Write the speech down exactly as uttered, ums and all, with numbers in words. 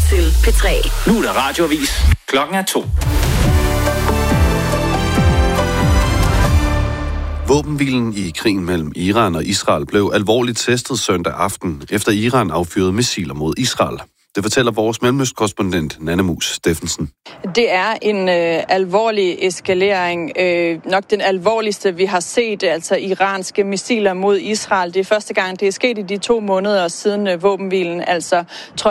til P tre. Nu er der radioavis. Klokken er to. Våbenhvilen i krigen mellem Iran og Israel blev alvorligt testet søndag aften, efter Iran affyrede missiler mod Israel. Det fortæller vores mellemøstkorrespondent Nanne Mus Steffensen. Det er en øh, alvorlig eskalering. Øh, nok den alvorligste, vi har set, altså iranske missiler mod Israel. Det er første gang, det er sket i de to måneder siden øh, våbenhvilen altså